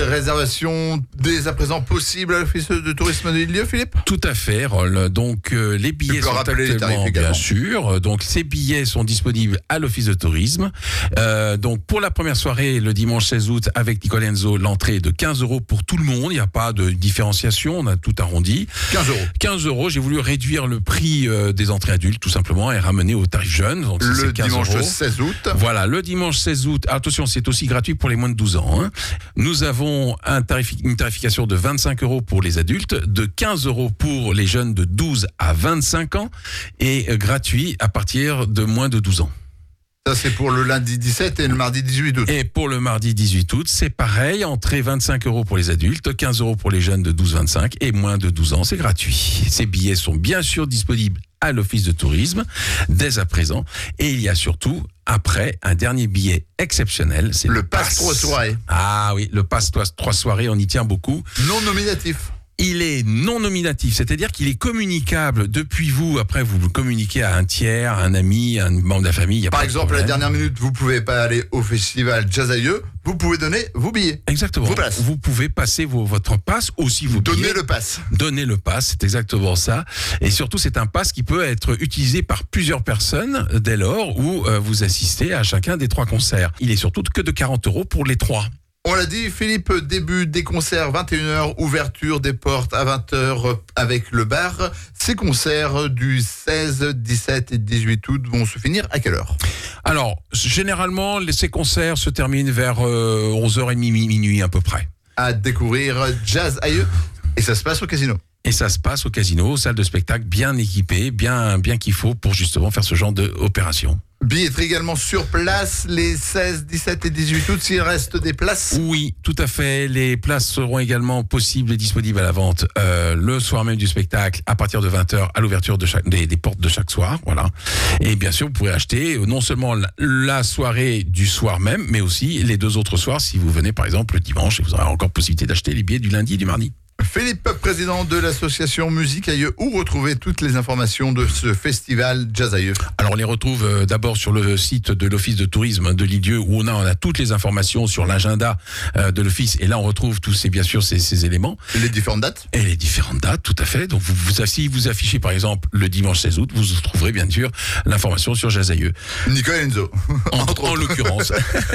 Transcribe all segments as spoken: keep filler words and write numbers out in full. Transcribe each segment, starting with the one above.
réservations dès à présent possibles à l'Office de tourisme de l'île, Philippe? Tout à fait, Rol. Donc euh, les billets sont actuellement, bien sûr. Donc ces billets sont disponibles à l'Office de tourisme. Euh, donc pour la première soirée, le dimanche seize août, avec Nicole Enzo, l'entrée est de quinze euros pour tout le monde. Il n'y a pas de différenciation, on a tout arrondi. quinze euros. quinze euros. J'ai voulu réduire le prix euh, des entrées adultes, tout simplement, et ramener au tarif jeune. Donc ça, le c'est quinze dimanche euros. seize août. Voilà, le dimanche seize août. Attention, c'est aussi gratuit pour les moins de douze ans. Hein. Nous avons un tarif, une tarification de vingt-cinq euros pour les adultes, de quinze euros pour les jeunes de douze à vingt-cinq ans et euh, gratuit à partir de moins de douze ans. Ça, c'est pour le lundi dix-sept et le mardi dix-huit août. Et pour le mardi dix-huit août, c'est pareil, entrée vingt-cinq euros pour les adultes, quinze euros pour les jeunes de douze à vingt-cinq et moins de douze ans, c'est gratuit. Ces billets sont bien sûr disponibles à l'Office de tourisme dès à présent. Et il y a surtout, après, un dernier billet exceptionnel, c'est le, le pass, pass trois soirées. Ah oui, le pass trois soirées, on y tient beaucoup. Non nominatif. Il est non nominatif, c'est-à-dire qu'il est communicable depuis vous. Après, vous le communiquez à un tiers, à un ami, à un membre de la famille. Y a Par pas de exemple, à la problème. dernière minute, vous pouvez pas aller au festival Jazzayeux, vous pouvez donner vos billets. Exactement. Vos places. Vous pouvez passer vos, votre passe, aussi vos Donnez billets. le pass. Donnez le pass, c'est exactement ça. Et surtout, c'est un pass qui peut être utilisé par plusieurs personnes dès lors où euh, vous assistez à chacun des trois concerts. Il est surtout que de quarante euros pour les trois. On l'a dit, Philippe, début des concerts vingt et une heures, ouverture des portes à vingt heures avec le bar. Ces concerts du seize, dix-sept et dix-huit août vont se finir à quelle heure? Alors, généralement, les- ces concerts se terminent vers euh, onze heures trente, minuit à peu près. À découvrir Jazzayeux et ça se passe au casino. Et ça se passe au casino, salle de spectacle bien équipée, bien, bien qu'il faut pour justement faire ce genre d'opération. Billetterie également sur place les seize, dix-sept et dix-huit août s'il reste des places. Oui, tout à fait. Les places seront également possibles et disponibles à la vente euh, le soir même du spectacle à partir de vingt heures à l'ouverture de chaque, des, des portes de chaque soir. Voilà. Et bien sûr, vous pourrez acheter euh, non seulement la, la soirée du soir même, mais aussi les deux autres soirs si vous venez par exemple le dimanche et vous aurez encore possibilité d'acheter les billets du lundi et du mardi. Philippe, président de l'association Musique Aïeux, où retrouver toutes les informations de ce festival Jazzayeux? Alors on les retrouve euh, d'abord sur le site de l'Office de tourisme de l'Île-Dieu où on a, on a toutes les informations sur l'agenda euh, de l'Office et là on retrouve tous ces, bien sûr ces, ces éléments. Les différentes dates? Et les différentes dates, tout à fait. Donc vous, vous, si vous affichez par exemple le dimanche seize août, vous trouverez bien sûr l'information sur Jazzayeux. Nicole Enzo. En, en l'occurrence.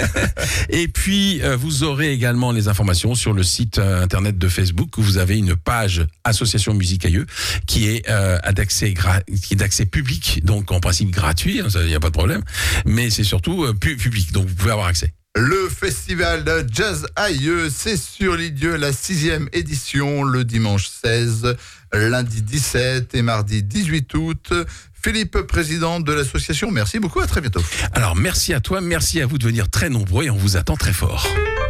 Et puis, euh, vous aurez également les informations sur le site euh, internet de Facebook où vous avez une page Association Musique Aïeux qui est euh, d'accès gra- qui est d'accès public, donc en principe gratuit, il n'y a pas de problème, mais c'est surtout euh, pu- public, donc vous pouvez avoir accès. Le festival de Jazzayeux, c'est sur l'Île-Dieu, la sixième édition, le dimanche seize, lundi dix-sept et mardi dix-huit août. Philippe, président de l'association, merci beaucoup, à très bientôt. Alors merci à toi, merci à vous de venir très nombreux et on vous attend très fort.